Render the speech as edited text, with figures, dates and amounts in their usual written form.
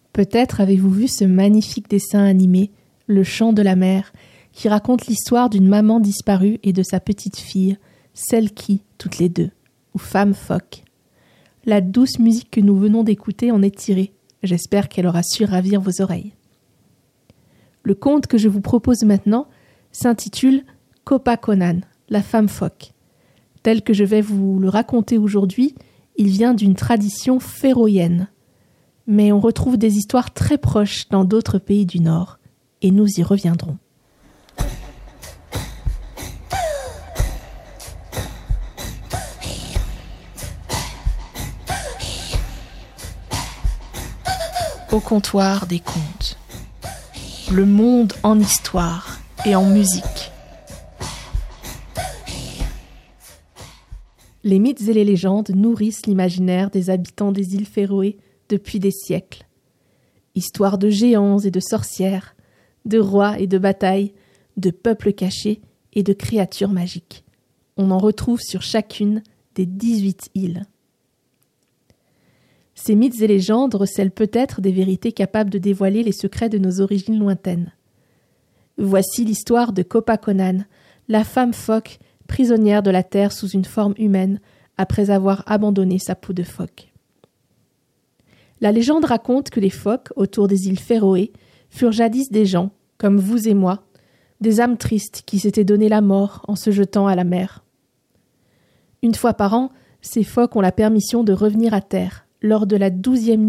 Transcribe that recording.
Peut-être avez-vous vu ce magnifique dessin animé, Le chant de la mer, qui raconte l'histoire d'une maman disparue et de sa petite fille, celle qui, toutes les deux, ou femme phoque. La douce musique que nous venons d'écouter en est tirée. J'espère qu'elle aura su ravir vos oreilles. Le conte que je vous propose maintenant s'intitule Copaconan, la femme phoque. Tel que je vais vous le raconter aujourd'hui, il vient d'une tradition féroïenne. Mais on retrouve des histoires très proches dans d'autres pays du Nord, et nous y reviendrons. Au comptoir des contes. Le monde en histoire et en musique. Les mythes et les légendes nourrissent l'imaginaire des habitants des îles Féroé depuis des siècles. Histoire de géants et de sorcières, de rois et de batailles, de peuples cachés et de créatures magiques. On en retrouve sur chacune des 18 îles. Ces mythes et légendes recèlent peut-être des vérités capables de dévoiler les secrets de nos origines lointaines. Voici l'histoire de Copaconan, la femme phoque prisonnière de la terre sous une forme humaine après avoir abandonné sa peau de phoque. La légende raconte que les phoques autour des îles Féroé furent jadis des gens, comme vous et moi, des âmes tristes qui s'étaient donné la mort en se jetant à la mer. Une fois par an, ces phoques ont la permission de revenir à terre lors de la 12e